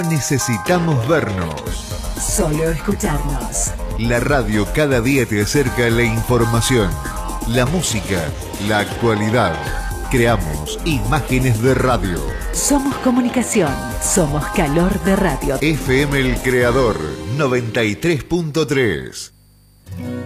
Necesitamos vernos. Solo escucharnos. La radio cada día te acerca la información, la música, la actualidad. Creamos imágenes de radio. Somos comunicación, somos calor de radio. FM El Creador 93.3.